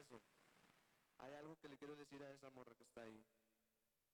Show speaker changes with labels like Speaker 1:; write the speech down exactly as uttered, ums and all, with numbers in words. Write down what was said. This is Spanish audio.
Speaker 1: eso. Hay algo que le quiero decir a esa morra que está ahí.